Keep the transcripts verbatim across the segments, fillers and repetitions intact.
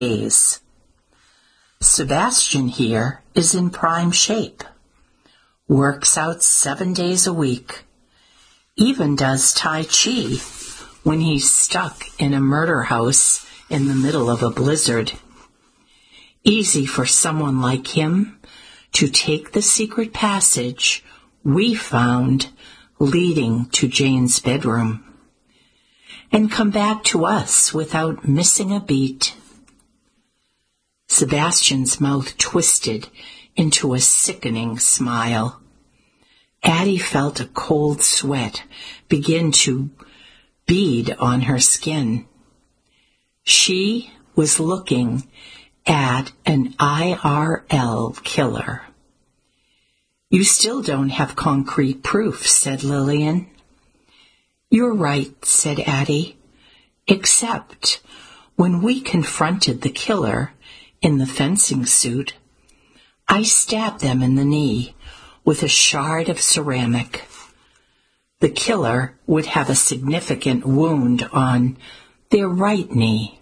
days. Sebastian here is in prime shape. Works out seven days a week. Even does Tai Chi when he's stuck in a murder house in the middle of a blizzard. Easy for someone like him to take the secret passage we found leading to Jane's bedroom and come back to us without missing a beat. Sebastian's mouth twisted into a sickening smile. Addie felt a cold sweat begin to bead on her skin. She was looking at an I R L killer. "You still don't have concrete proof," said Lillian. "You're right," said Addie, "except when we confronted the killer in the fencing suit, I stabbed them in the knee with a shard of ceramic. The killer would have a significant wound on their right knee."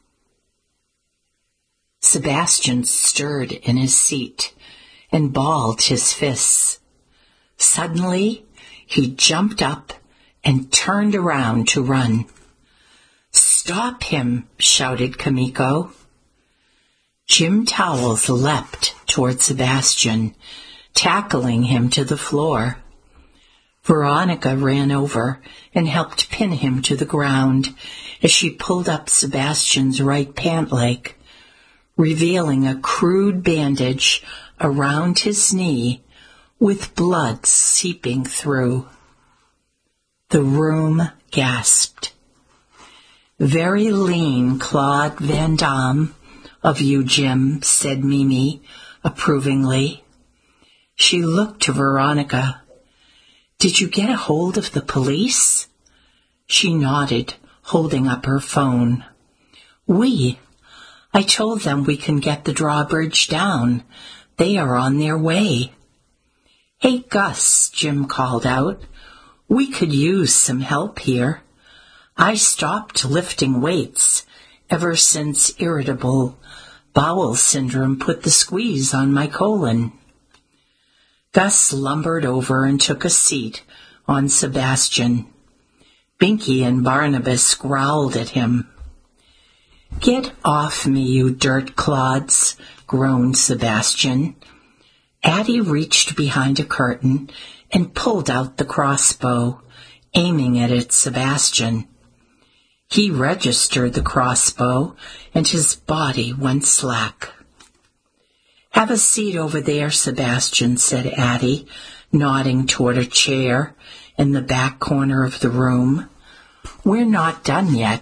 Sebastian stirred in his seat and balled his fists. Suddenly, he jumped up and turned around to run. "Stop him!" shouted Kimiko. Jim Towles leapt toward Sebastian, tackling him to the floor. Veronica ran over and helped pin him to the ground as she pulled up Sebastian's right pant leg, revealing a crude bandage around his knee with blood seeping through. The room gasped. "Very lean Claude Van Damme of you, Jim," said Mimi approvingly. She looked to Veronica. "Did you get a hold of the police?" She nodded, holding up her phone. "We. I told them we can get the drawbridge down. They are on their way." "Hey, Gus," Jim called out. "We could use some help here. I stopped lifting weights ever since irritable bowel syndrome put the squeeze on my colon." Gus lumbered over and took a seat on Sebastian. Binky and Barnabas growled at him. "Get off me, you dirt clods," groaned Sebastian. Addie reached behind a curtain and pulled out the crossbow, aiming it at Sebastian. He registered the crossbow, and his body went slack. "Have a seat over there, Sebastian," said Addie, nodding toward a chair in the back corner of the room. "We're not done yet."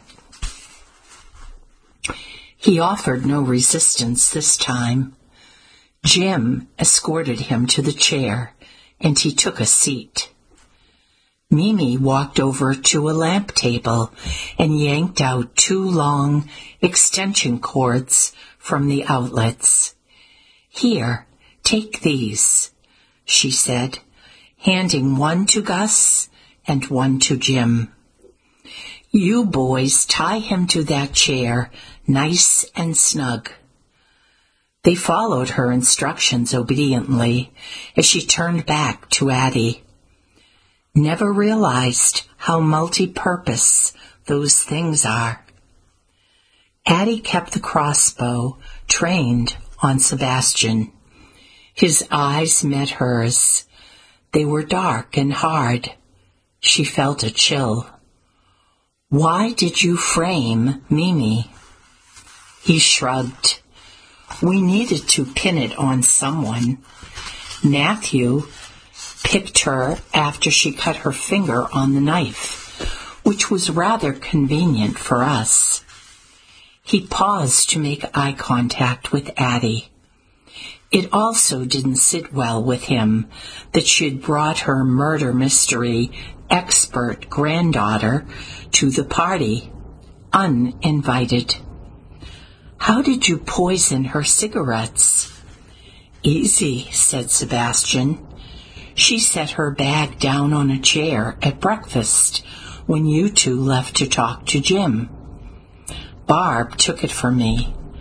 He offered no resistance this time. Jim escorted him to the chair, and he took a seat. Mimi walked over to a lamp table and yanked out two long extension cords from the outlets. "Here, take these," she said, handing one to Gus and one to Jim. "You boys tie him to that chair, nice and snug." They followed her instructions obediently as she turned back to Addie. "Never realized how multi-purpose those things are." Addie kept the crossbow trained on Sebastian. His eyes met hers. They were dark and hard. She felt a chill. "Why did you frame Mimi?" He shrugged. "We needed to pin it on someone. Matthew picked her after she cut her finger on the knife, which was rather convenient for us." He paused to make eye contact with Addie. It also didn't sit well with him that she'd brought her murder mystery expert granddaughter to the party, uninvited. "How did you poison her cigarettes?" "Easy," said Sebastian. "She set her bag down on a chair at breakfast when you two left to talk to Jim. Barb took it from me.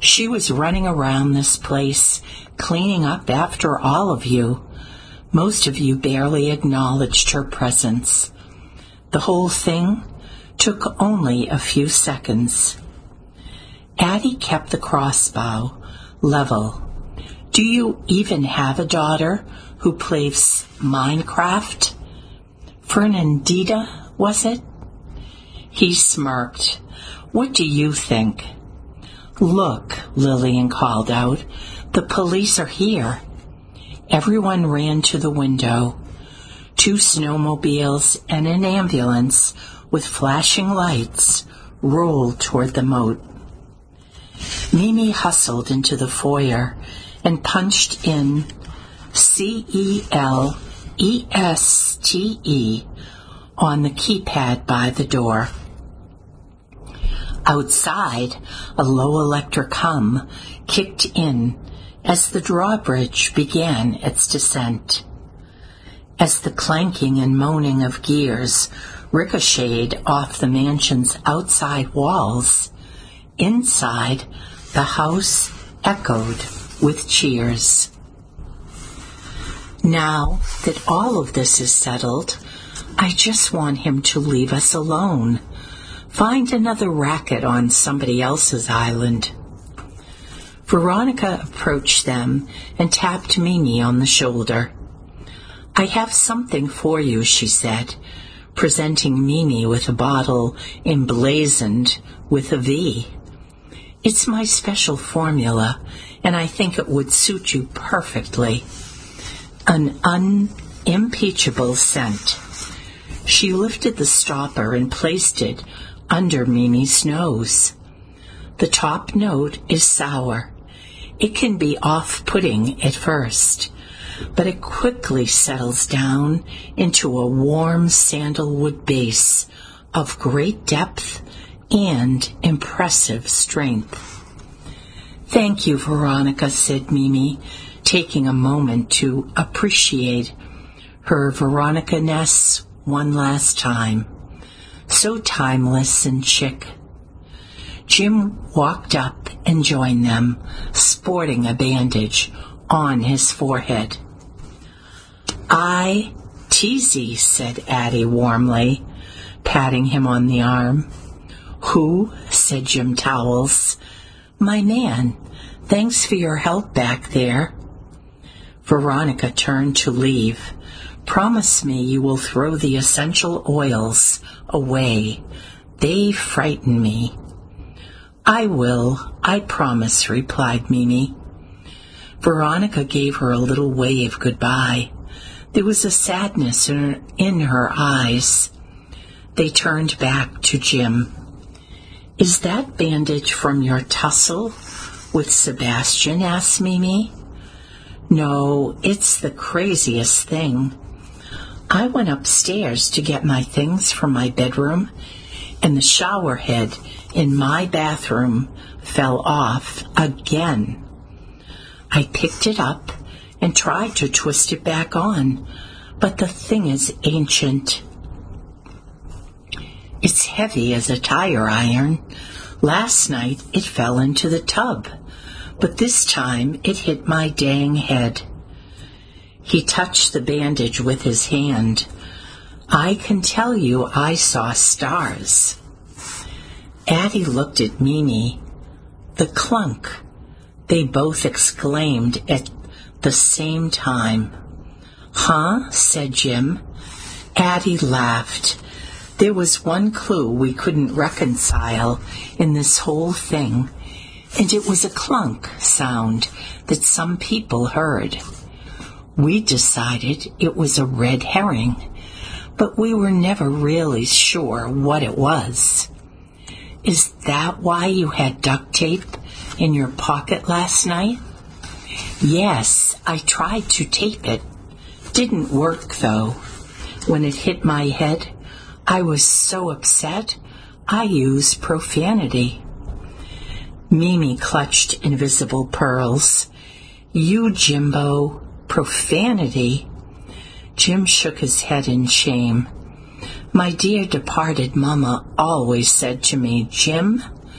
She was running around this place, cleaning up after all of you. Most of you barely acknowledged her presence. The whole thing took only a few seconds. Addie kept the crossbow level. Do you even have a daughter who plays Minecraft? Fernandita, was it? He smirked. What do you think? Look, Lillian called out. The police are here. Everyone ran to the window. Two snowmobiles and an ambulance with flashing lights rolled toward the moat. Mimi hustled into the foyer and punched in C E L E S T E on the keypad by the door. Outside, a low electric hum kicked in as the drawbridge began its descent. As the clanking and moaning of gears ricocheted off the mansion's outside walls, inside the house echoed with cheers. Now that all of this is settled, I just want him to leave us alone. Find another racket on somebody else's island. Veronica approached them and tapped Mimi on the shoulder. I have something for you, she said, presenting Mimi with a bottle emblazoned with a V. It's my special formula, and I think it would suit you perfectly. An unimpeachable scent. She lifted the stopper and placed it under Mimi's nose. The top note is sour. It can be off-putting at first, but it quickly settles down into a warm sandalwood base of great depth and impressive strength. Thank you, Veronica, said Mimi, taking a moment to appreciate her Veronica-ness one last time. So timeless and chic. Jim walked up and joined them, sporting a bandage on his forehead. I, Teasy, said Addie warmly, patting him on the arm. Who? Said Jim Towels. My man. Thanks for your help back there. Veronica turned to leave. Promise me you will throw the essential oils away. They frighten me. I will, I promise, replied Mimi. Veronica gave her a little wave goodbye. There was a sadness in her, in her eyes. They turned back to Jim. Is that bandage from your tussle with Sebastian? Asked Mimi. No, it's the craziest thing. I went upstairs to get my things from my bedroom, and the shower head in my bathroom fell off again. I picked it up and tried to twist it back on, but the thing is ancient. It's heavy as a tire iron. Last night it fell into the tub, but this time it hit my dang head. He touched the bandage with his hand. I can tell you I saw stars. Addie looked at Mimi. The clunk, they both exclaimed at the same time. Huh? Said Jim. Addie laughed. There was one clue we couldn't reconcile in this whole thing, and it was a clunk sound that some people heard. We decided it was a red herring, but we were never really sure what it was. Is that why you had duct tape in your pocket last night? Yes, I tried to tape it. Didn't work, though. When it hit my head, I was so upset, I used profanity. Mimi clutched invisible pearls. You, Jimbo, profanity? Jim shook his head in shame. My dear departed mamma always said to me, Jim,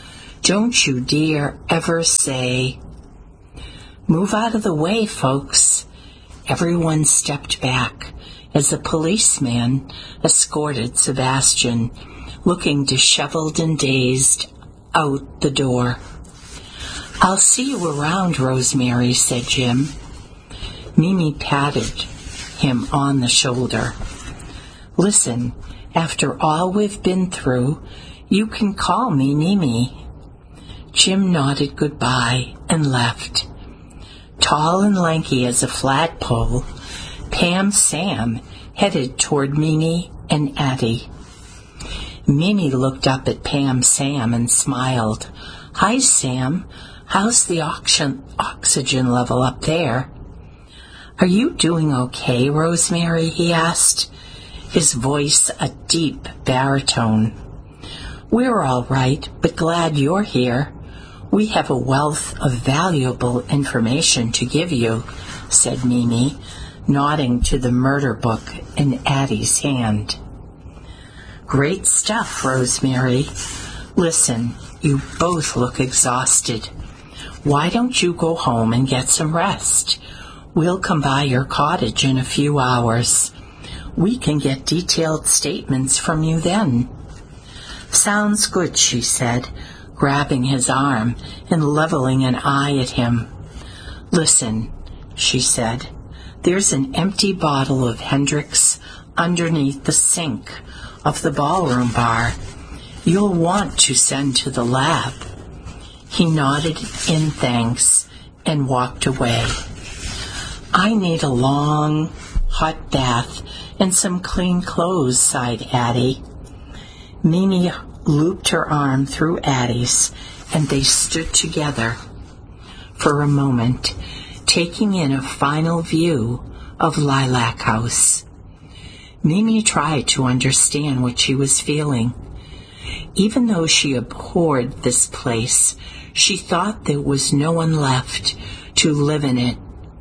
Don't you dare ever say, "Move out of the way, folks." Everyone stepped back as a policeman escorted Sebastian, looking disheveled and dazed, out the door. "I'll see you around, Rosemary," said Jim. Mimi patted him on the shoulder. "Listen, after all we've been through, you can call me Mimi." Jim nodded goodbye and left. Tall and lanky as a flagpole, Pam Sam headed toward Mimi and Addie. Mimi looked up at Pam Sam and smiled. "Hi, Sam. How's the oxygen, oxygen level up there?" "Are you doing okay, Rosemary?" he asked, his voice a deep baritone. "We're all right, but glad you're here. We have a wealth of valuable information to give you," said Mimi, nodding to the murder book in Addie's hand. "Great stuff, Rosemary. Listen, you both look exhausted. Why don't you go home and get some rest? We'll come by your cottage in a few hours. We can get detailed statements from you then." "Sounds good," she said, grabbing his arm and leveling an eye at him. "Listen," she said, "there's an empty bottle of Hendrick's underneath the sink of the ballroom bar. You'll want to send to the lab." He nodded in thanks and walked away. "I need a long, hot bath and some clean clothes," sighed Addie. Mimi looped her arm through Addie's, and they stood together for a moment, taking in a final view of Lilac House. Mimi tried to understand what she was feeling. Even though she abhorred this place, she thought there was no one left to live in it.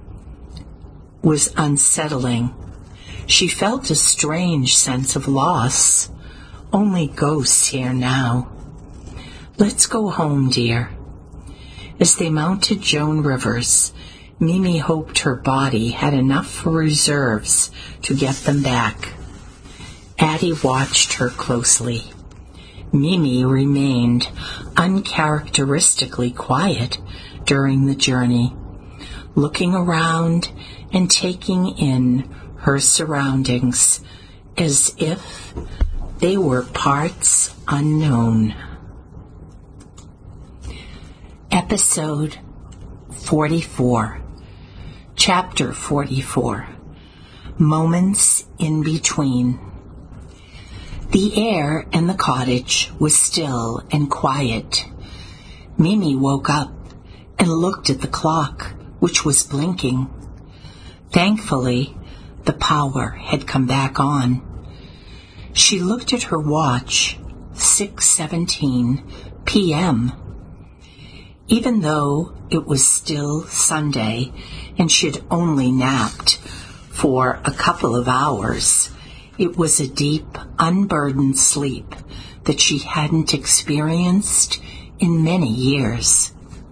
Was unsettling. She felt a strange sense of loss. Only ghosts here now. "Let's go home, dear." As they mounted Joan Rivers, Mimi hoped her body had enough reserves to get them back. Addie watched her closely. Mimi remained uncharacteristically quiet during the journey, looking around and taking in her surroundings as if they were parts unknown. Episode forty-four. Chapter forty-four. Moments in Between. The air in the cottage was still and quiet. Mimi woke up and looked at the clock, which was blinking. Thankfully, the power had come back on. She looked at her watch, six seventeen p.m. Even though it was still Sunday and she'd only napped for a couple of hours, it was a deep, unburdened sleep that she hadn't experienced in many years.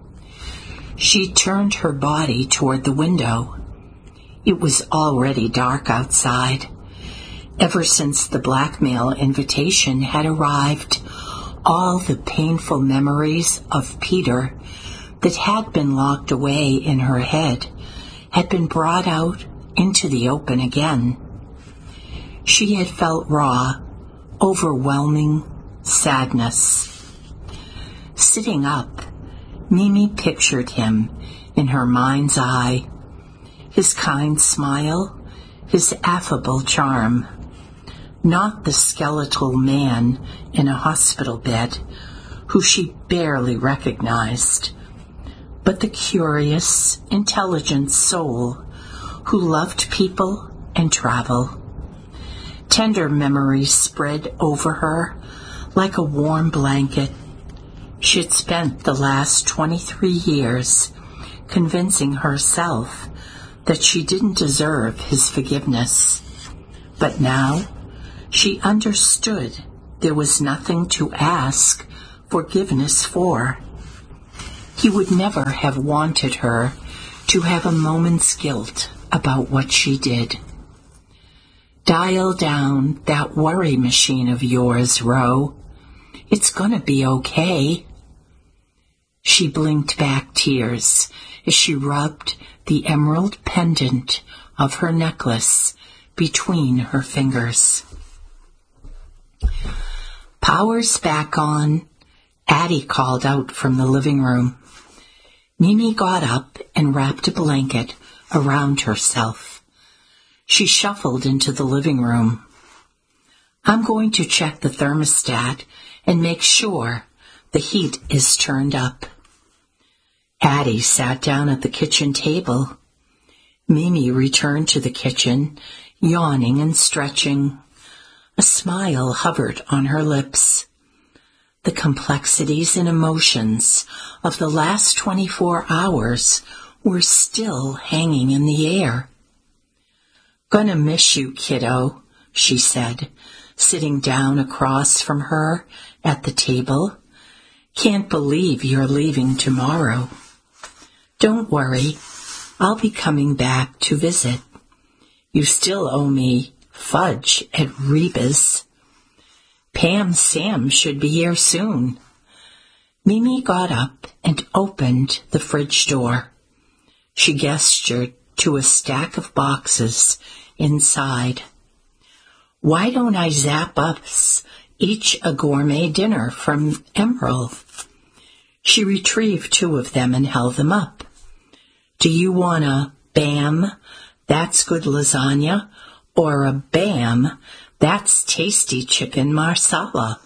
She turned her body toward the window. It was already dark outside. Ever since the blackmail invitation had arrived, all the painful memories of Peter that had been locked away in her head had been brought out into the open again. She had felt raw, overwhelming sadness. Sitting up, Mimi pictured him in her mind's eye, his kind smile, his affable charm. Not the skeletal man in a hospital bed who she barely recognized, but the curious, intelligent soul who loved people and travel. Tender memories spread over her like a warm blanket. She had spent the last twenty-three years convincing herself that she didn't deserve his forgiveness. But now she understood there was nothing to ask forgiveness for. He would never have wanted her to have a moment's guilt about what she did. Dial down that worry machine of yours, Ro. It's gonna be okay. She blinked back tears as she rubbed the emerald pendant of her necklace between her fingers. Power's back on, Addie called out from the living room. Mimi got up and wrapped a blanket around herself. She shuffled into the living room. I'm going to check the thermostat and make sure the heat is turned up. Addie sat down at the kitchen table. Mimi returned to the kitchen, yawning and stretching. A smile hovered on her lips. The complexities and emotions of the last twenty-four hours were still hanging in the air. Gonna miss you, kiddo, she said, sitting down across from her at the table. Can't believe you're leaving tomorrow. Don't worry, I'll be coming back to visit. You still owe me fudge at Reba's. Pam Sam should be here soon. Mimi got up and opened the fridge door. She gestured to a stack of boxes inside. Why don't I zap us each a gourmet dinner from Emerald? She retrieved two of them and held them up. Do you want a bam, that's good lasagna, or a bam, that's tasty chicken marsala?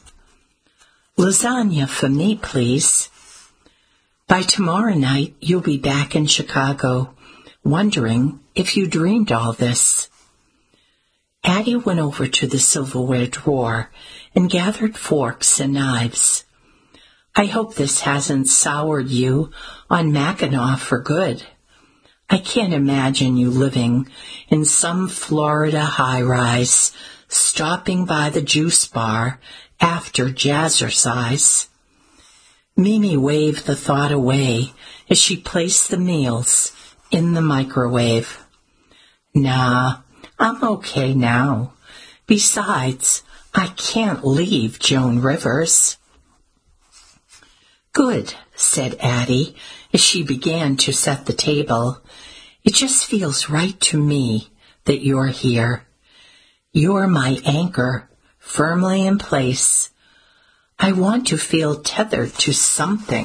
Lasagna for me, please. By tomorrow night, you'll be back in Chicago, wondering if you dreamed all this. Addie went over to the silverware drawer and gathered forks and knives. I hope this hasn't soured you on Mackinac for good. I can't imagine you living in some Florida high-rise, stopping by the juice bar after jazzercise. Mimi waved the thought away as she placed the meals in the microwave. Nah, I'm okay now. Besides, I can't leave Joan Rivers. Good, said Addie as she began to set the table. It just feels right to me that you're here. You're my anchor, firmly in place. I want to feel tethered to something.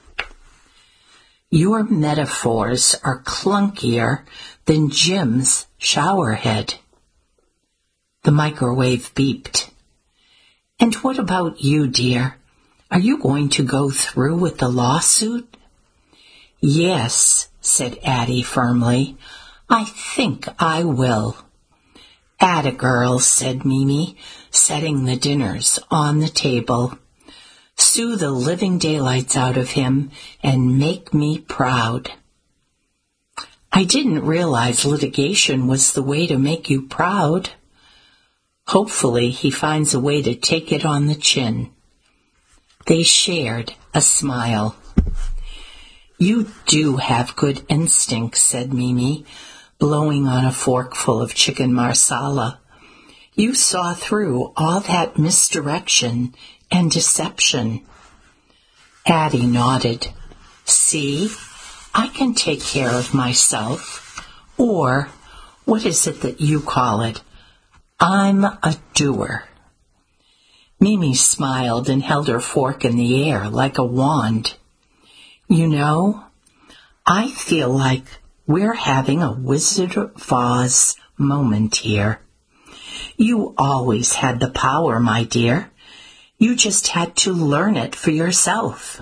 Your metaphors are clunkier than Jim's showerhead. The microwave beeped. And what about you, dear? Are you going to go through with the lawsuit? Yes, said Addie firmly. I think I will. Atta girl, said Mimi, setting the dinners on the table. Sue the living daylights out of him and make me proud. I didn't realize litigation was the way to make you proud. Hopefully he finds a way to take it on the chin. They shared a smile. You do have good instincts, said Mimi, blowing on a forkful of chicken marsala. You saw through all that misdirection and deception. Addie nodded. See, I can take care of myself. Or, what is it that you call it? I'm a doer. Mimi smiled and held her fork in the air like a wand. You know, I feel like we're having a Wizard of Oz moment here. You always had the power, my dear. You just had to learn it for yourself.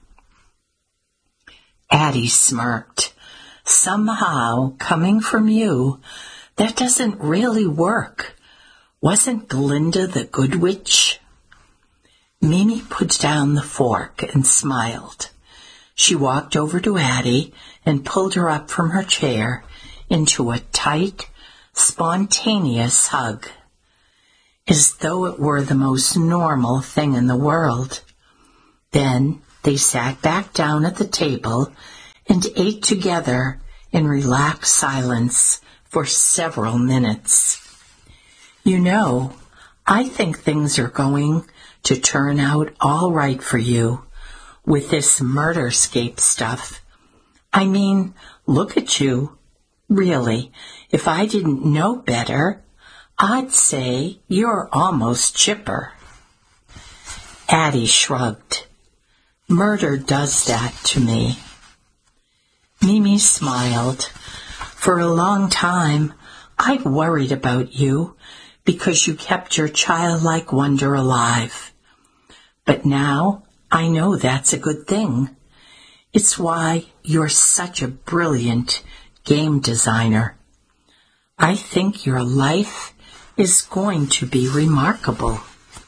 Addie smirked. Somehow, coming from you, that doesn't really work. Wasn't Glinda the Good Witch? Mimi put down the fork and smiled. She walked over to Addie and pulled her up from her chair into a tight, spontaneous hug, as though it were the most normal thing in the world. Then They sat back down at the table and ate together in relaxed silence for several minutes. You know, I think things are going to turn out all right for you with this murderscape stuff. I mean, look at you. Really, if I didn't know better, I'd say you're almost chipper. Addie shrugged. Murder does that to me. Mimi smiled. For a long time, I'd worried about you because you kept your childlike wonder alive. But now I know that's a good thing. It's why you're such a brilliant game designer. I think your life is going to be remarkable.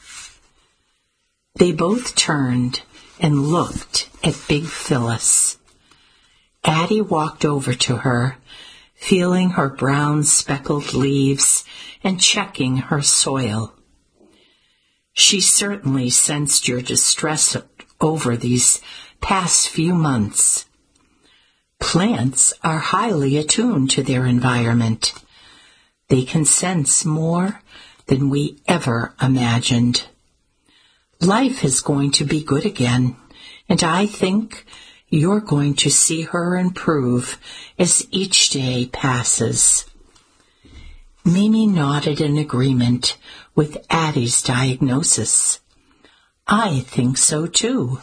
They both turned and looked at Big Phyllis. Addie walked over to her, feeling her brown speckled leaves and checking her soil. She certainly sensed your distress over these past few months. Plants are highly attuned to their environment. They can sense more than we ever imagined. Life is going to be good again, and I think you're going to see her improve as each day passes. Mimi nodded in agreement with Addie's diagnosis. I think so too.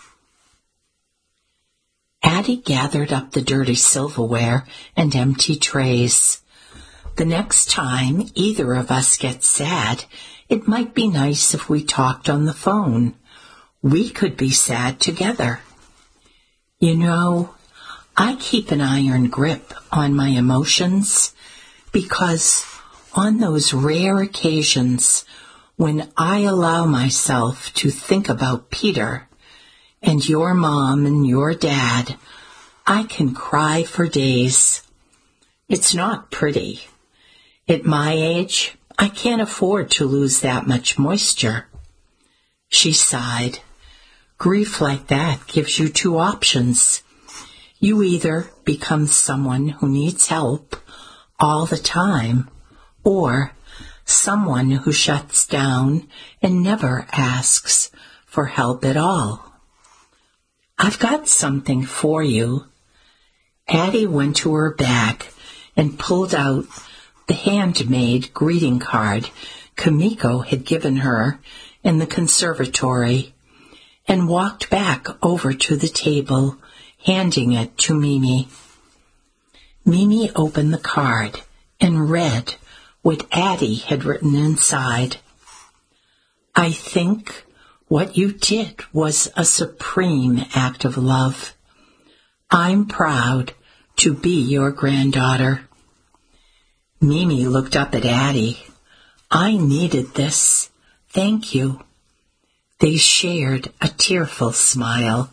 Addie gathered up the dirty silverware and empty trays. The next time either of us gets sad, it might be nice if we talked on the phone. We could be sad together. You know, I keep an iron grip on my emotions because on those rare occasions when I allow myself to think about Peter and your mom and your dad, I can cry for days. It's not pretty. At my age, I can't afford to lose that much moisture. She sighed. Grief like that gives you two options. You either become someone who needs help all the time, or someone who shuts down and never asks for help at all. I've got something for you. Addie went to her bag and pulled out the handmade greeting card Kamiko had given her in the conservatory, and walked back over to the table, handing it to Mimi. Mimi opened the card and read what Addie had written inside. I think what you did was a supreme act of love. I'm proud to be your granddaughter. Mimi looked up at Addie. I needed this. Thank you. They shared a tearful smile.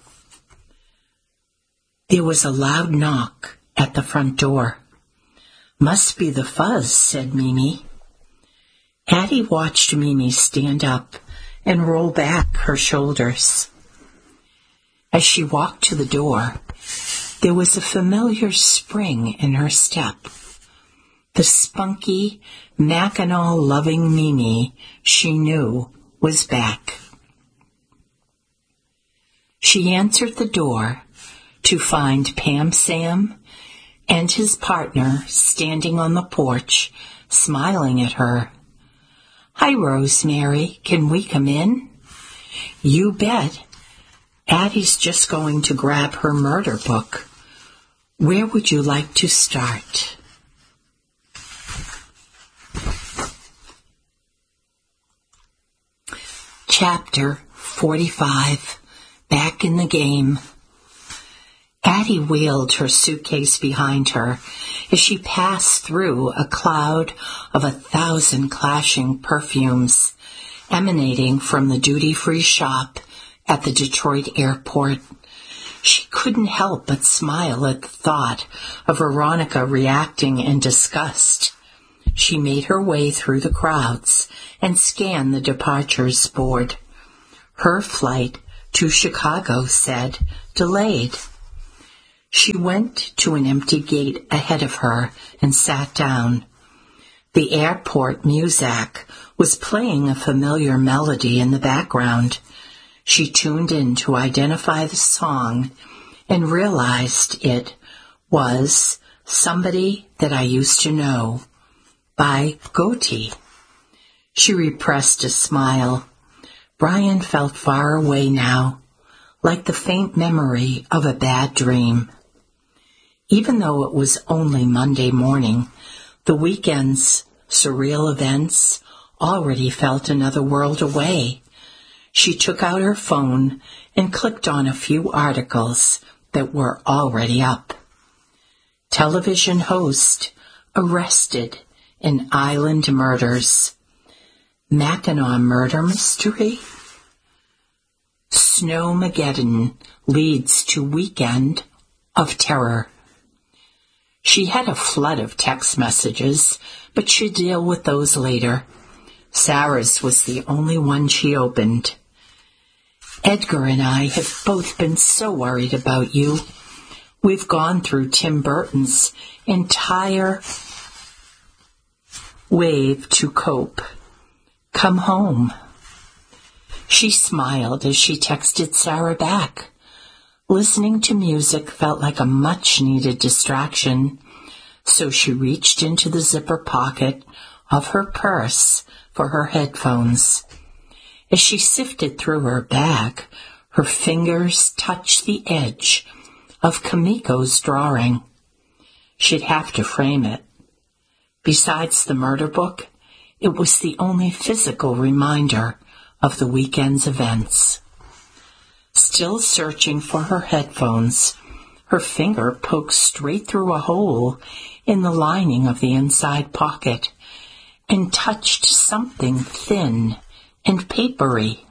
There was a loud knock at the front door. Must be the fuzz, said Mimi. Addie watched Mimi stand up and roll back her shoulders. As she walked to the door, there was a familiar spring in her step. The spunky, Mackinac-loving Mimi she knew was back. She answered the door to find Pam Sam and his partner standing on the porch, smiling at her. Hi, Rosemary. Can we come in? You bet. Addie's just going to grab her murder book. Where would you like to start? Chapter forty-five. Back in the game. Addie wheeled her suitcase behind her as she passed through a cloud of a thousand clashing perfumes emanating from the duty-free shop at the Detroit airport. She couldn't help but smile at the thought of Veronica reacting in disgust. She made her way through the crowds and scanned the departures board. Her flight to Chicago said, delayed. She went to an empty gate ahead of her and sat down. The airport muzak was playing a familiar melody in the background. She tuned in to identify the song and realized it was Somebody That I Used to Know by Goti. She repressed a smile. Brian felt far away now, like the faint memory of a bad dream. Even though it was only Monday morning, the weekend's surreal events already felt another world away. She took out her phone and clicked on a few articles that were already up. Television host arrested in Island murders. Mackinac murder mystery? Snowmageddon leads to weekend of terror. She had a flood of text messages, but she'd deal with those later. Sarah's was the only one she opened. Edgar and I have both been so worried about you. We've gone through Tim Burton's entire wave to cope. Come home. She smiled as she texted Sarah back. Listening to music felt like a much-needed distraction, so she reached into the zipper pocket of her purse for her headphones. As she sifted through her bag, her fingers touched the edge of Kamiko's drawing. She'd have to frame it. Besides the murder book, it was the only physical reminder of the weekend's events. Still searching for her headphones, her finger poked straight through a hole in the lining of the inside pocket and touched something thin and papery.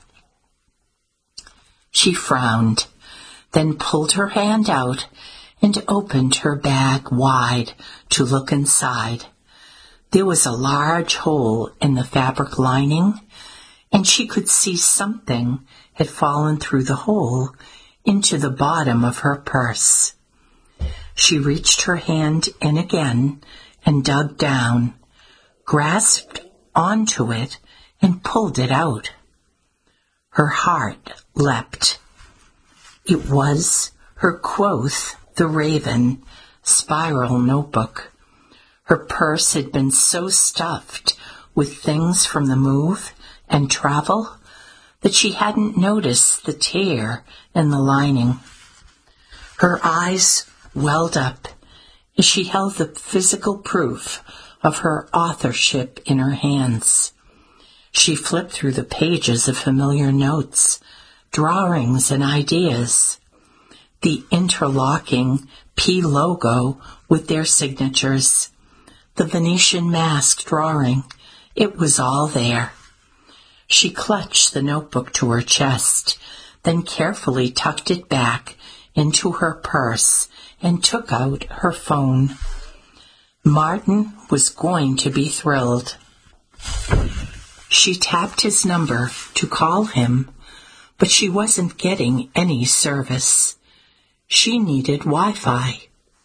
She frowned, then pulled her hand out and opened her bag wide to look inside. There was a large hole in the fabric lining, and she could see something had fallen through the hole into the bottom of her purse. She reached her hand in again and dug down, grasped onto it, and pulled it out. Her heart leapt. It was her Quoth the Raven spiral notebook. Her purse had been so stuffed with things from the move and travel that she hadn't noticed the tear in the lining. Her eyes welled up as she held the physical proof of her authorship in her hands. She flipped through the pages of familiar notes, drawings, and ideas. The interlocking P logo with their signatures, the Venetian mask drawing, it was all there. She clutched the notebook to her chest, then carefully tucked it back into her purse and took out her phone. Martin was going to be thrilled. She tapped his number to call him, but she wasn't getting any service. She needed Wi-Fi.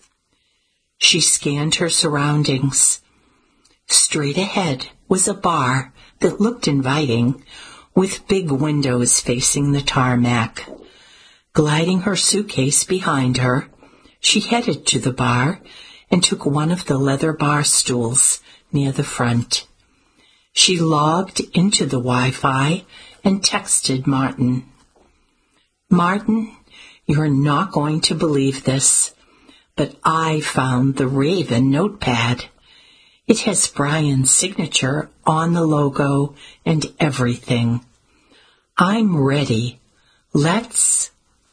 She scanned her surroundings. Straight ahead was a bar that looked inviting, with big windows facing the tarmac. Gliding her suitcase behind her, she headed to the bar and took one of the leather bar stools near the front. She logged into the Wi-Fi and texted Martin. Martin, you're not going to believe this, but I found the Raven notepad. It has Brian's signature on the logo and everything. I'm ready. Let's...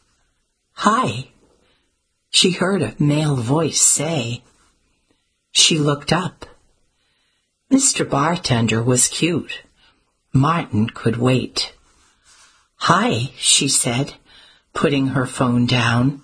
Hi, she heard a male voice say. She looked up. Mister Bartender was cute. Martin could wait. Hi, she said, putting her phone down.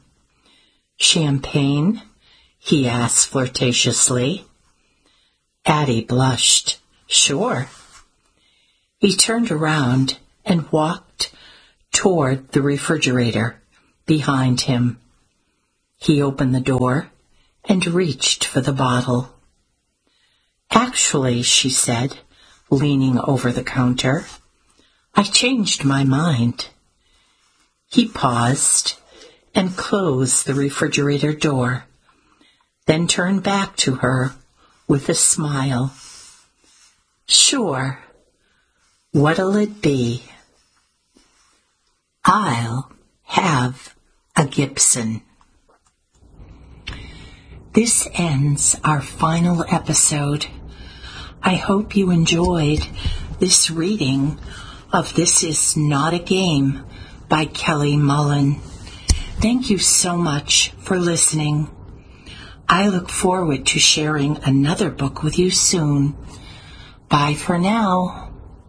Champagne? He asked flirtatiously. Addie blushed. Sure. He turned around and walked toward the refrigerator behind him. He opened the door and reached for the bottle. "Actually," she said, leaning over the counter, "I changed my mind." He paused and closed the refrigerator door, then turned back to her with a smile. "Sure. What'll it be?" "I'll have a Gibson." This ends our final episode. I hope you enjoyed this reading of This Is Not a Game by Kelly Mullen. Thank you so much for listening. I look forward to sharing another book with you soon. Bye for now.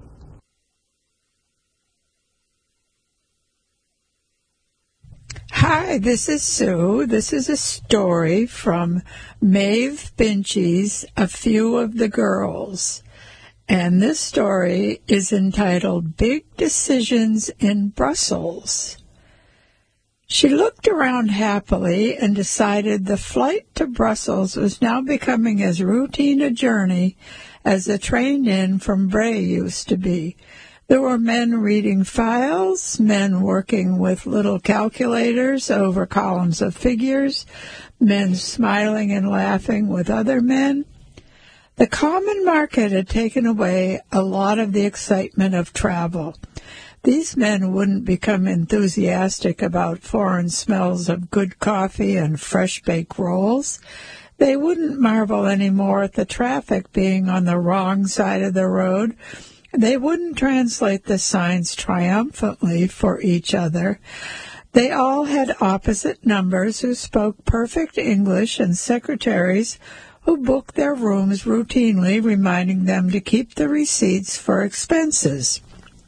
Hi, this is Sue. This is a story from Maeve Binchy's A Few of the Girls. And this story is entitled Big Decisions in Brussels. She looked around happily and decided the flight to Brussels was now becoming as routine a journey as the train in from Bray used to be. There were men reading files, men working with little calculators over columns of figures, men smiling and laughing with other men. The common market had taken away a lot of the excitement of travel. These men wouldn't become enthusiastic about foreign smells of good coffee and fresh-baked rolls. They wouldn't marvel anymore at the traffic being on the wrong side of the road. They wouldn't translate the signs triumphantly for each other. They all had opposite numbers who spoke perfect English and secretaries who booked their rooms routinely, reminding them to keep the receipts for expenses.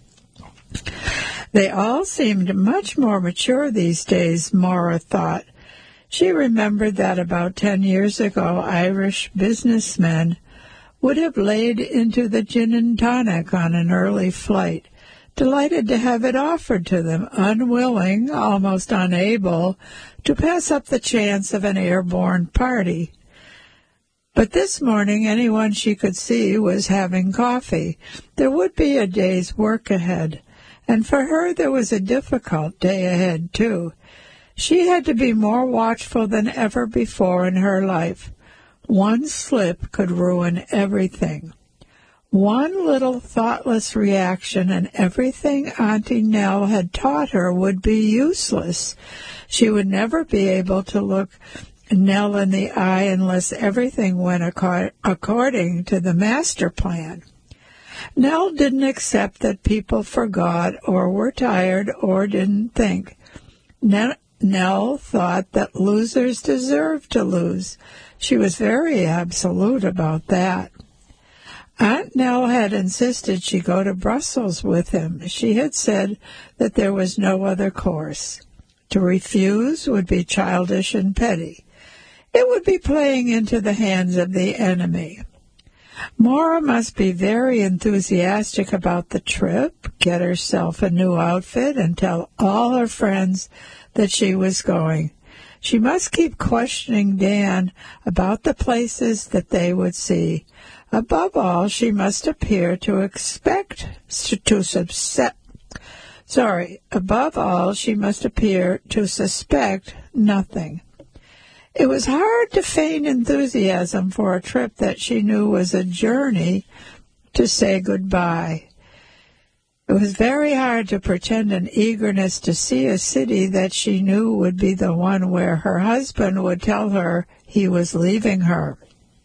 They all seemed much more mature these days, Maura thought. She remembered that about ten years ago Irish businessmen would have laid into the gin and tonic on an early flight, delighted to have it offered to them, unwilling, almost unable, to pass up the chance of an airborne party. But this morning anyone she could see was having coffee. There would be a day's work ahead, and for her there was a difficult day ahead, too. She had to be more watchful than ever before in her life. One slip could ruin everything. One little thoughtless reaction and everything Auntie Nell had taught her would be useless. She would never be able to look Nell in the eye unless everything went ac- according to the master plan. Nell didn't accept that people forgot or were tired or didn't think. Nell, Nell thought that losers deserved to lose. She was very absolute about that. Aunt Nell had insisted she go to Brussels with him. She had said that there was no other course. To refuse would be childish and petty. It would be playing into the hands of the enemy. Maura must be very enthusiastic about the trip, get herself a new outfit, and tell all her friends that she was going. She must keep questioning Dan about the places that they would see. Above all, she must appear to expect to suspect. Sorry, above all, she must appear to suspect nothing. It was hard to feign enthusiasm for a trip that she knew was a journey to say goodbye. It was very hard to pretend an eagerness to see a city that she knew would be the one where her husband would tell her he was leaving her.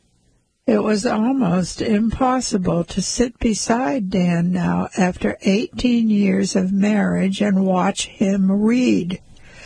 It was almost impossible to sit beside Dan now after eighteen years of marriage and watch him read.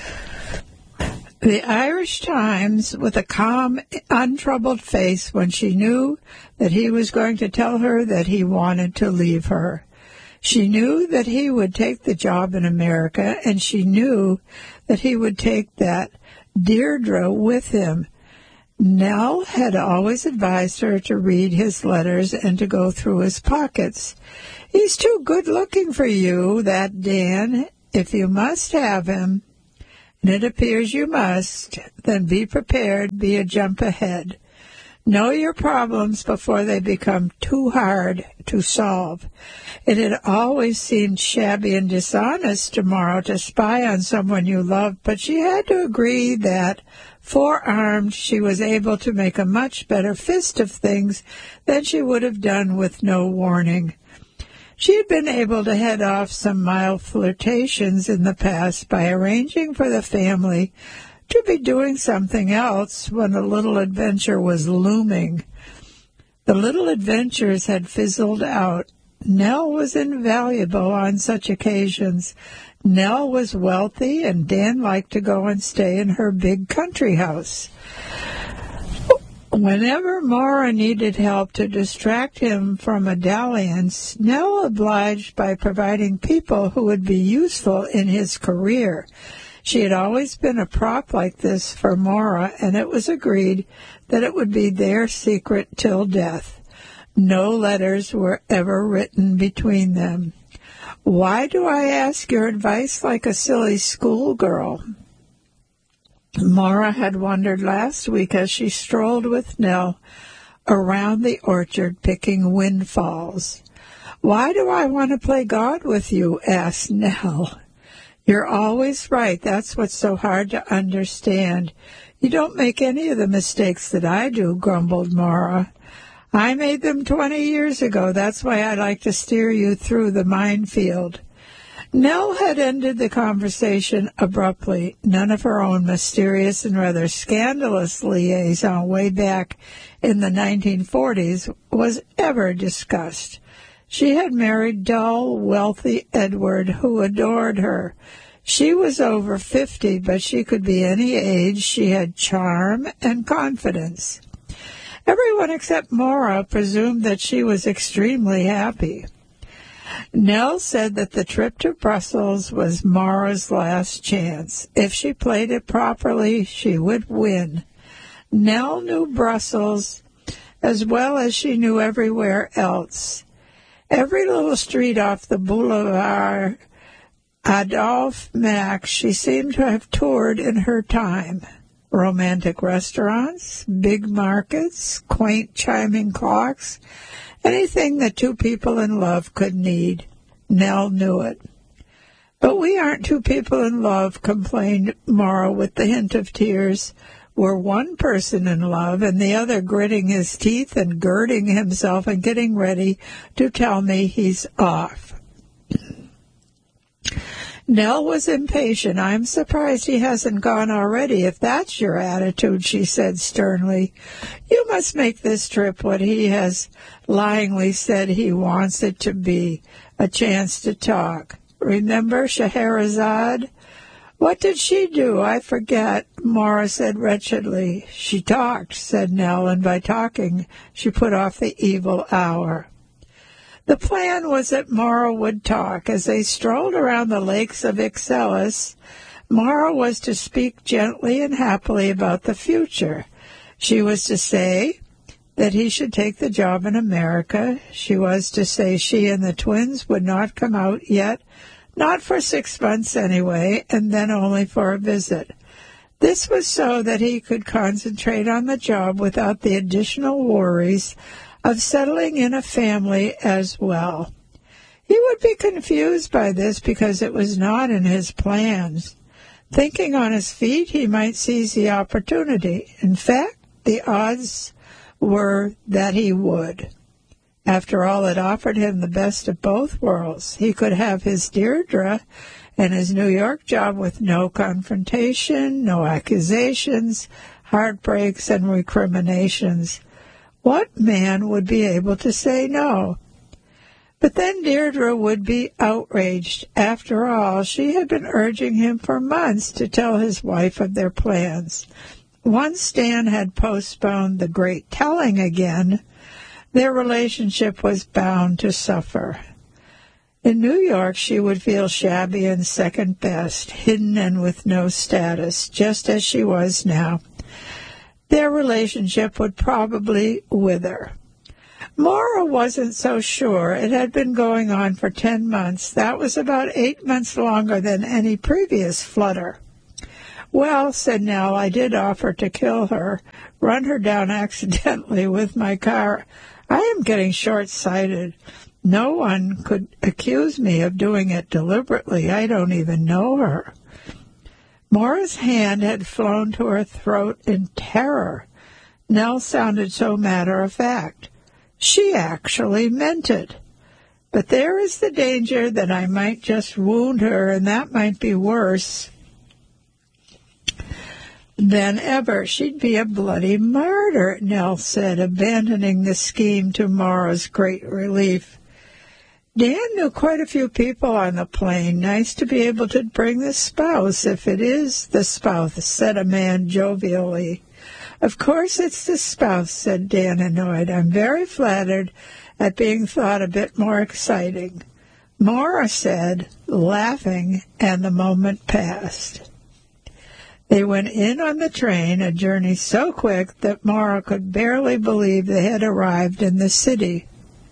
The Irish Times, with a calm, untroubled face when she knew that he was going to tell her that he wanted to leave her. She knew that he would take the job in America, and she knew that he would take that Deirdre with him. Nell had always advised her to read his letters and to go through his pockets. "He's too good-looking for you, that Dan," If you must have him, and it appears you must, then be prepared, be a jump ahead. Know your problems before they become too hard to solve. It had always seemed shabby and dishonest to Maura to spy on someone you loved, but she had to agree that, forearmed, she was able to make a much better fist of things than she would have done with no warning. She had been able to head off some mild flirtations in the past by arranging for the family to be doing something else when a little adventure was looming. The little adventures had fizzled out. Nell was invaluable on such occasions. Nell was wealthy, and Dan liked to go and stay in her big country house. Whenever Maura needed help to distract him from a dalliance, Nell obliged by providing people who would be useful in his career. She had always been a prop like this for Maura, and it was agreed that it would be their secret till death. No letters were ever written between them. Why do I ask your advice like a silly schoolgirl? Maura had wondered last week as she strolled with Nell around the orchard picking windfalls. Why do I want to play God with you? Asked Nell. You're always right. That's what's so hard to understand. You don't make any of the mistakes that I do, grumbled Maura. I made them twenty years ago. That's why I like to steer you through the minefield. Nell had ended the conversation abruptly. None of her own mysterious and rather scandalous liaison way back in the nineteen forties was ever discussed. She had married dull, wealthy Edward, who adored her. She was over fifty, but she could be any age. She had charm and confidence. Everyone except Maura presumed that she was extremely happy. Nell said that the trip to Brussels was Maura's last chance. If she played it properly, she would win. Nell knew Brussels as well as she knew everywhere else. Every little street off the Boulevard Adolphe Max she seemed to have toured in her time. Romantic restaurants, big markets, quaint chiming clocks, anything that two people in love could need. Nell knew it. But we aren't two people in love, complained Maura with the hint of tears. We're one person in love, and the other gritting his teeth and girding himself and getting ready to tell me he's off. Nell was impatient. I'm surprised he hasn't gone already, if that's your attitude, she said sternly. You must make this trip what he has lyingly said he wants it to be, a chance to talk. Remember Scheherazade? What did she do? I forget, Maura said wretchedly. She talked, said Nell, and by talking she put off the evil hour. The plan was that Maura would talk. As they strolled around the lakes of Ixelles, Maura was to speak gently and happily about the future. She was to say that he should take the job in America. She was to say she and the twins would not come out yet, not for six months anyway, and then only for a visit. This was so that he could concentrate on the job without the additional worries of settling in a family as well. He would be confused by this because it was not in his plans. Thinking on his feet, he might seize the opportunity. In fact, the odds were that he would. After all, it offered him the best of both worlds. He could have his Deirdre and his New York job with no confrontation, no accusations, heartbreaks, and recriminations. What man would be able to say no? But then Deirdre would be outraged. After all, she had been urging him for months to tell his wife of their plans. Once Dan had postponed the great telling again, their relationship was bound to suffer. In New York, she would feel shabby and second best, hidden and with no status, just as she was now. Their relationship would probably wither. Maura wasn't so sure. It had been going on for ten months. That was about eight months longer than any previous flutter. Well, said Nell, I did offer to kill her, run her down accidentally with my car. I am getting short-sighted. No one could accuse me of doing it deliberately. I don't even know her. Maura's hand had flown to her throat in terror. Nell sounded so matter-of-fact. She actually meant it. But there is the danger that I might just wound her, and that might be worse than ever. She'd be a bloody martyr, Nell said, abandoning the scheme to Maura's great relief. Dan knew quite a few people on the plane. Nice to be able to bring the spouse, if it is the spouse, said a man jovially. Of course it's the spouse, said Dan, annoyed. I'm very flattered at being thought a bit more exciting. Maura said, laughing, and the moment passed. They went in on the train, a journey so quick that Maura could barely believe they had arrived in the city.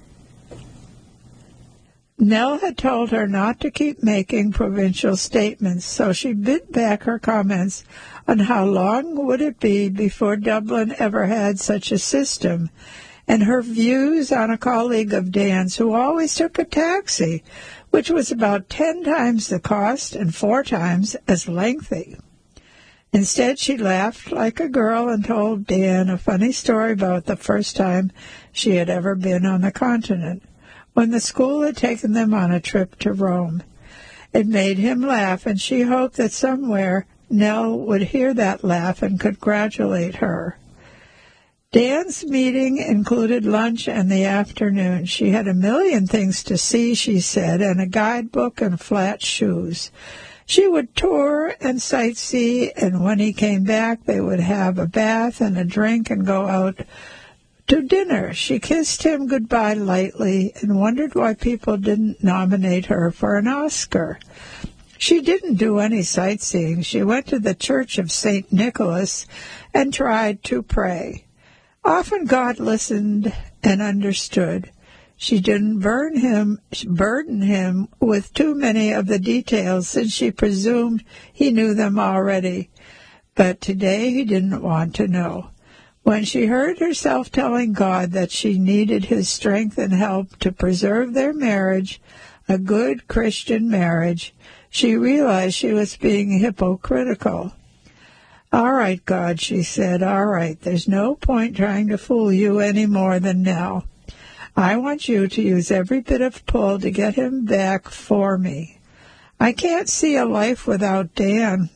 Nell had told her not to keep making provincial statements, so she bit back her comments on how long would it be before Dublin ever had such a system, and her views on a colleague of Dan's who always took a taxi, which was about ten times the cost and four times as lengthy. Instead, she laughed like a girl and told Dan a funny story about the first time she had ever been on the continent, when the school had taken them on a trip to Rome. It made him laugh, and she hoped that somewhere Nell would hear that laugh and congratulate her. Dan's meeting included lunch and the afternoon. She had a million things to see, she said, and a guidebook and flat shoes. She would tour and sightsee, and when he came back, they would have a bath and a drink and go out to dinner. She kissed him goodbye lightly and wondered why people didn't nominate her for an Oscar. She didn't do any sightseeing. She went to the Church of Saint Nicholas and tried to pray. Often God listened and understood. She didn't burn him, burden him with too many of the details, since she presumed he knew them already. But today he didn't want to know. When she heard herself telling God that she needed his strength and help to preserve their marriage, a good Christian marriage, she realized she was being hypocritical. All right, God, she said, all right, there's no point trying to fool you any more than Nell. I want you to use every bit of pull to get him back for me. I can't see a life without Dan.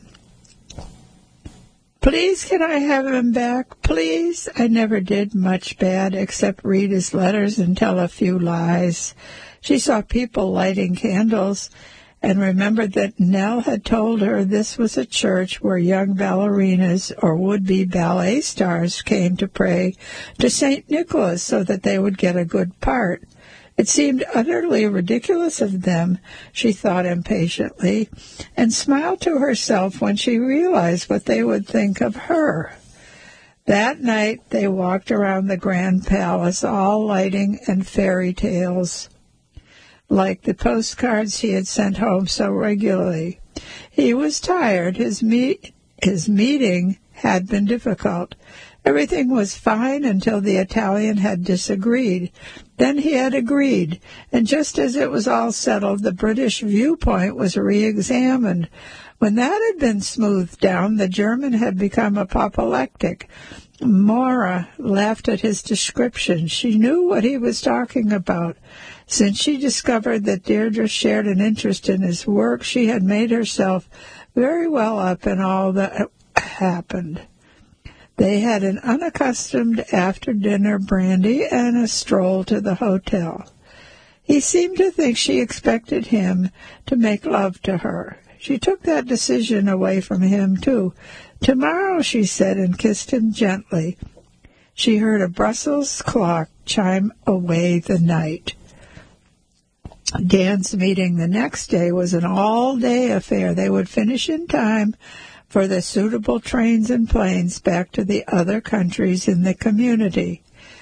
Please, can I have him back? Please? I never did much bad except read his letters and tell a few lies. She saw people lighting candles and remembered that Nell had told her this was a church where young ballerinas or would-be ballet stars came to pray to Saint Nicholas so that they would get a good part. It seemed utterly ridiculous of them, she thought impatiently, and smiled to herself when she realized what they would think of her. That night they walked around the grand palace, all lighting and fairy tales, like the postcards he had sent home so regularly. He was tired. His, meet, his meeting had been difficult. Everything was fine until the Italian had disagreed. Then he had agreed, and just as it was all settled, the British viewpoint was re-examined. When that had been smoothed down, the German had become apoplectic. Maura laughed at his description. She knew what he was talking about. Since she discovered that Deirdre shared an interest in his work, she had made herself very well up in all that happened. They had an unaccustomed after-dinner brandy and a stroll to the hotel. He seemed to think she expected him to make love to her. She took that decision away from him, too. Tomorrow, she said, and kissed him gently. She heard a Brussels clock chime away the night. Dan's meeting the next day was an all-day affair. They would finish in time for the suitable trains and planes back to the other countries in the community.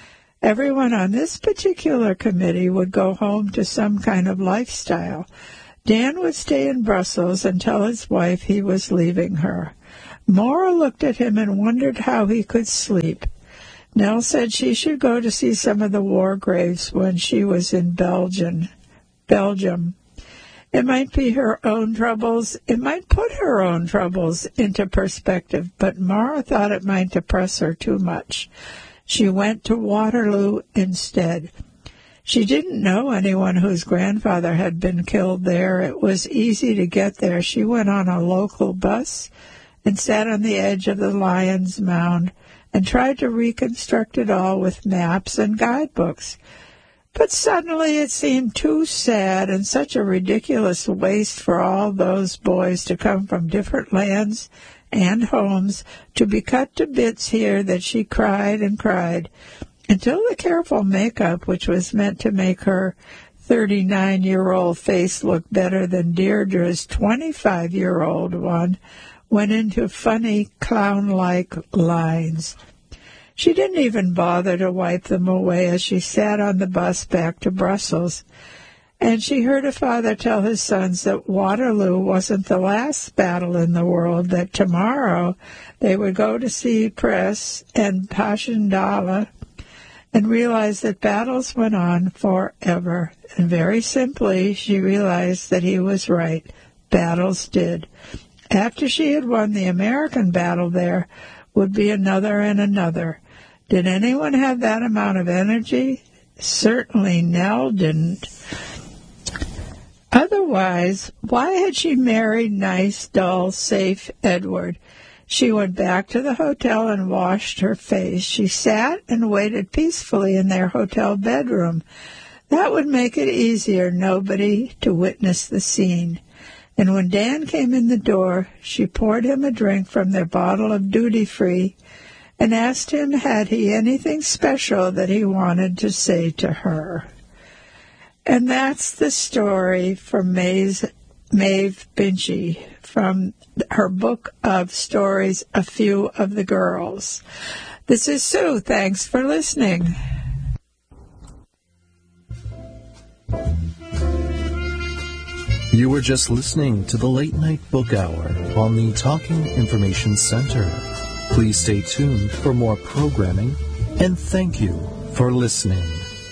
Everyone on this particular committee would go home to some kind of lifestyle. Dan would stay in Brussels and tell his wife he was leaving her. Maura looked at him and wondered how he could sleep. Nell said she should go to see some of the war graves when she was in Belgium. Belgium. It might be her own troubles. It might put her own troubles into perspective, but Maura thought it might depress her too much. She went to Waterloo instead. She didn't know anyone whose grandfather had been killed there. It was easy to get there. She went on a local bus and sat on the edge of the Lion's Mound and tried to reconstruct it all with maps and guidebooks. But suddenly it seemed too sad and such a ridiculous waste for all those boys to come from different lands and homes to be cut to bits here that she cried and cried until the careful makeup, which was meant to make her thirty-nine-year-old face look better than Deirdre's twenty-five-year-old one, went into funny clown-like lines. She didn't even bother to wipe them away as she sat on the bus back to Brussels. And she heard a father tell his sons that Waterloo wasn't the last battle in the world, that tomorrow they would go to see Ypres and Passchendaele and realize that battles went on forever. And very simply, she realized that he was right. Battles did. After she had won the American battle, there would be another and another. Did anyone have that amount of energy? Certainly Nell didn't. Otherwise, why had she married nice, dull, safe Edward? She went back to the hotel and washed her face. She sat and waited peacefully in their hotel bedroom. That would make it easier, nobody to witness the scene. And when Dan came in the door, she poured him a drink from their bottle of duty-free and asked him had he anything special that he wanted to say to her. And that's the story from Maeve, Maeve Binchy, from her book of stories, A Few of the Girls. This is Sue. Thanks for listening. You were just listening to the Late Night Book Hour on the Talking Information Center. Please stay tuned for more programming, and thank you for listening.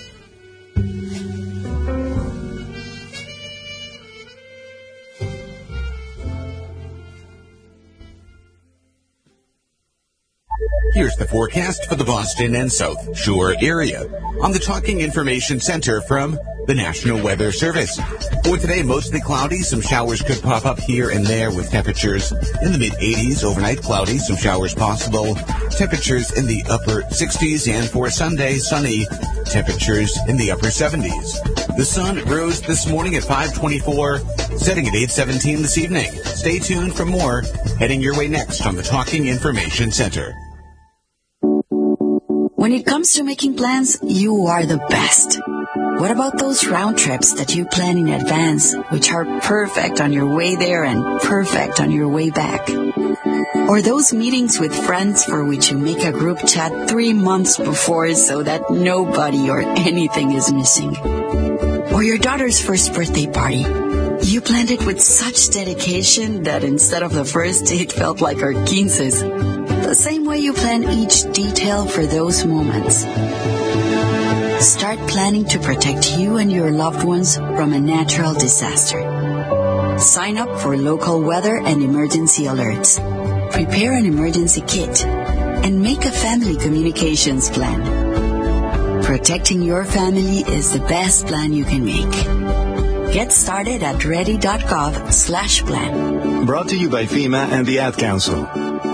Here's the forecast for the Boston and South Shore area on the Talking Information Center from the National Weather Service. For today, mostly cloudy. Some showers could pop up here and there with temperatures in the mid-eighties. Overnight, cloudy. Some showers possible. Temperatures in the upper sixties. And for Sunday, sunny. Temperatures in the upper seventies. The sun rose this morning at five twenty-four, setting at eight seventeen this evening. Stay tuned for more heading your way next on the Talking Information Center. When it comes to making plans, you are the best. What about those round trips that you plan in advance, which are perfect on your way there and perfect on your way back? Or those meetings with friends for which you make a group chat three months before so that nobody or anything is missing? Or your daughter's first birthday party. You planned it with such dedication that instead of the first date felt like our quinces. The same way you plan each detail for those moments. Start planning to protect you and your loved ones from a natural disaster. Sign up for local weather and emergency alerts. Prepare an emergency kit. And make a family communications plan. Protecting your family is the best plan you can make. Get started at ready.gov slash plan. Brought to you by FEMA and the Ad Council.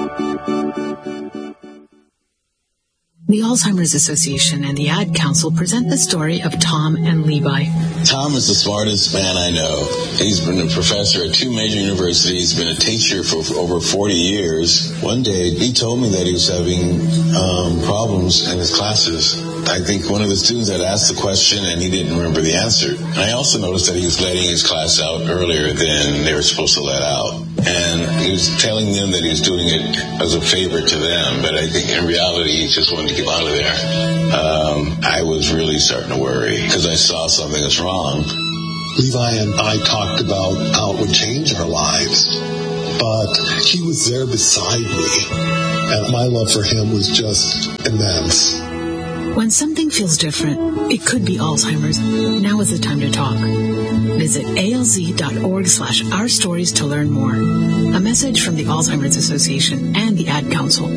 The Alzheimer's Association and the Ad Council present the story of Tom and Levi. Tom is the smartest man I know. He's been a professor at two major universities, been a teacher for over forty years. One day, he told me that he was having um, problems in his classes. I think one of the students had asked the question and he didn't remember the answer. And I also noticed that he was letting his class out earlier than they were supposed to let out. And he was telling them that he was doing it as a favor to them, but I think in reality he just wanted to get out of there. Um, I was really starting to worry because I saw something was wrong. Levi and I talked about how it would change our lives, but he was there beside me, and my love for him was just immense. When something feels different, it could be Alzheimer's. Now is the time to talk. Visit alz.org slash our stories to learn more. A message from the Alzheimer's Association and the Ad Council.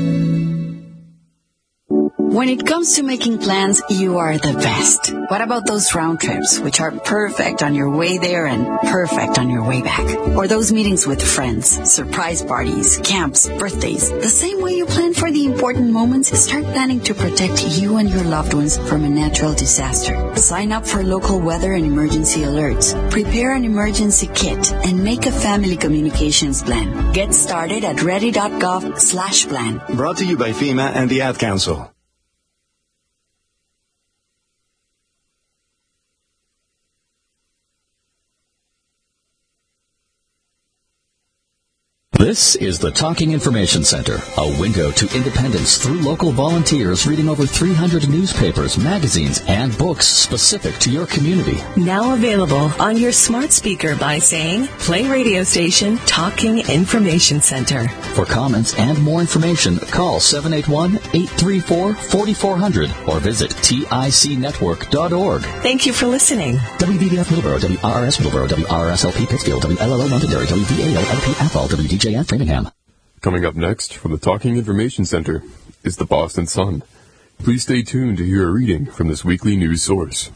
When it comes to making plans, you are the best. What about those round trips, which are perfect on your way there and perfect on your way back? Or those meetings with friends, surprise parties, camps, birthdays. The same way you plan for the important moments, start planning to protect you and your loved ones from a natural disaster. Sign up for local weather and emergency alerts. Prepare an emergency kit and make a family communications plan. Get started at ready.gov slash plan. Brought to you by FEMA and the Ad Council. This is the Talking Information Center, a window to independence through local volunteers reading over three hundred newspapers, magazines, and books specific to your community. Now available on your smart speaker by saying, play radio station Talking Information Center. For comments and more information, call seven eight one, eight three four, four four zero zero or visit tic network dot org. Thank you for listening. W B D F Middleborough, W R R S Middleborough, W R R S L P Pittsfield, W L L O Londonderry, W V A O L P Athol, W D J F Framingham. Coming up next from the Talking Information Center is the Boston Sun. Please stay tuned to hear a reading from this weekly news source.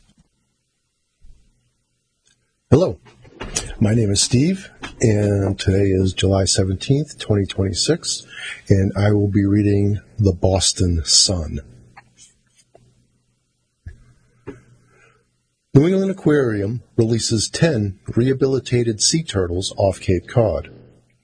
Hello, my name is Steve, and today is July seventeenth, twenty twenty-six, and I will be reading the Boston Sun. New England Aquarium releases ten rehabilitated sea turtles off Cape Cod.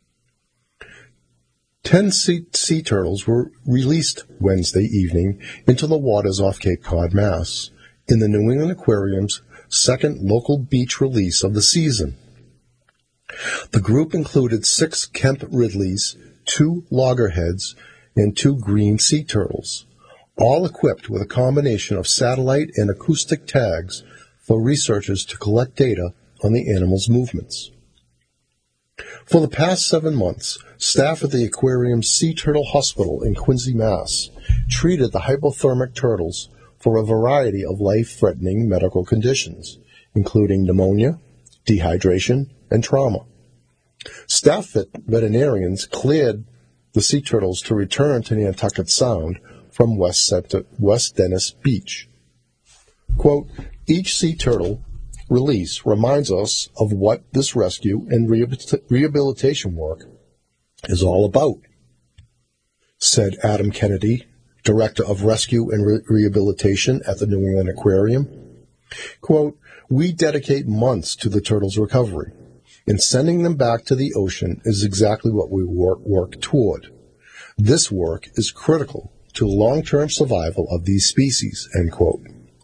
Ten sea, sea turtles were released Wednesday evening into the waters off Cape Cod, Mass, in the New England Aquarium's second local beach release of the season. The group included six Kemp Ridleys, two loggerheads, and two green sea turtles, all equipped with a combination of satellite and acoustic tags for researchers to collect data on the animals' movements. For the past seven months, staff at the aquarium's Sea Turtle Hospital in Quincy, Mass, treated the hypothermic turtles for a variety of life-threatening medical conditions, including pneumonia, dehydration, and trauma. Staff veterinarians cleared the sea turtles to return to Nantucket Sound from West, Center, West Dennis Beach. Quote, each sea turtle release reminds us of what this rescue and rehabilitation work is all about, said Adam Kennedy, Director of Rescue and Re- Rehabilitation at the New England Aquarium. Quote, we dedicate months to the turtles' recovery, and sending them back to the ocean is exactly what we work, work toward. This work is critical to long-term survival of these species, end quote.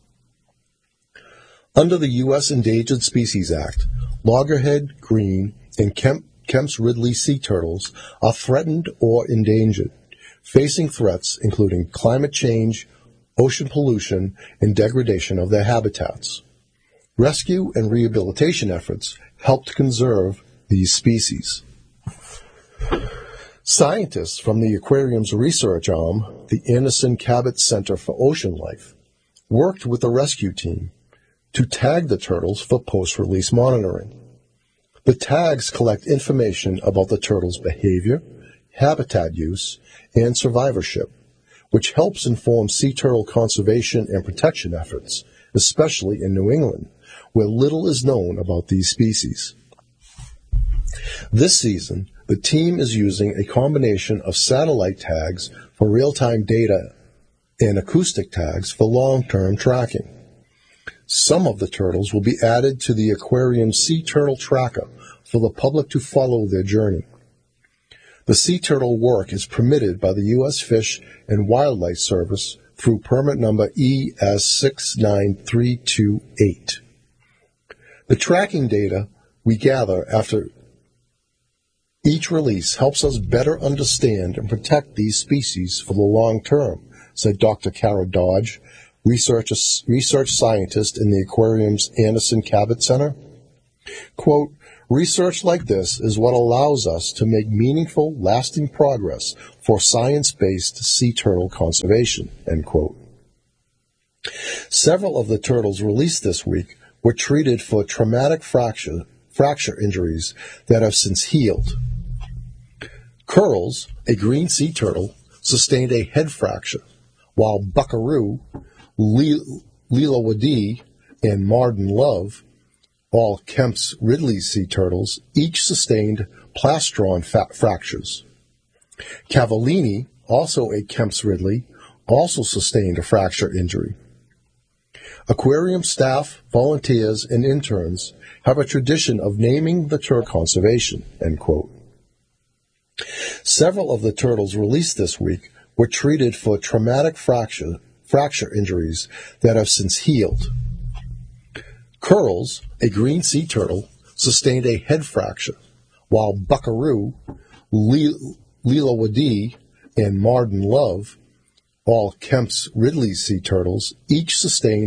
Under the U S Endangered Species Act, loggerhead, green, and Kemp, Kemp's Ridley sea turtles are threatened or endangered, facing threats including climate change, ocean pollution, and degradation of their habitats. Rescue and rehabilitation efforts help to conserve these species. Scientists from the aquarium's research arm, the Anderson Cabot Center for Ocean Life, worked with the rescue team to tag the turtles for post-release monitoring. The tags collect information about the turtles' behavior, habitat use, and survivorship, which helps inform sea turtle conservation and protection efforts, especially in New England, where little is known about these species. This season, the team is using a combination of satellite tags for real-time data and acoustic tags for long-term tracking. Some of the turtles will be added to the aquarium's Sea Turtle Tracker for the public to follow their journey. The sea turtle work is permitted by the U S Fish and Wildlife Service through permit number E S six nine three two eight. The tracking data we gather after Each release helps us better understand and protect these species for the long term, said Doctor Kara Dodge, research, research scientist in the aquarium's Anderson Cabot Center. Quote, research like this is what allows us to make meaningful, lasting progress for science-based sea turtle conservation, end quote. Several of the turtles released this week were treated for traumatic fracture, fracture injuries that have since healed. Curls, a green sea turtle, sustained a head fracture, while Buckaroo, Lilawadi, and Marden Love, all Kemp's Ridley sea turtles, each sustained plastron fa- fractures. Cavallini, also a Kemp's Ridley, also sustained a fracture injury. Aquarium staff, volunteers, and interns have a tradition of naming the turtle conservation, end quote. Several of the turtles released this week were treated for traumatic fracture, fracture injuries that have since healed. Curls, a green sea turtle, sustained a head fracture, while Buckaroo, Lilawadi, and Marden Love, all Kemp's Ridley sea turtles, each sustained